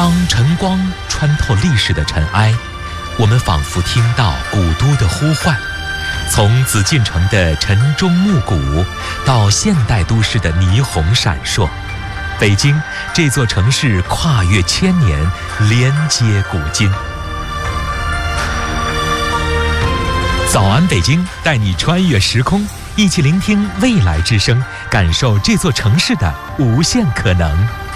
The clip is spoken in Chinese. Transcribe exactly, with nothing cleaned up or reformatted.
当晨光穿透历史的尘埃，我们仿佛听到古都的呼唤。从紫禁城的晨钟暮鼓，到现代都市的霓虹闪烁，北京这座城市跨越千年，连接古今。早安北京，带你穿越时空，一起聆听未来之声，感受这座城市的无限可能。